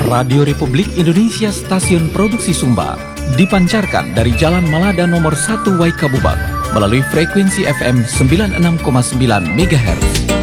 Radio Republik Indonesia Stasiun Produksi Sumba dipancarkan dari Jalan Malada nomor 1 Waikabubak melalui frekuensi FM 96,9 MHz.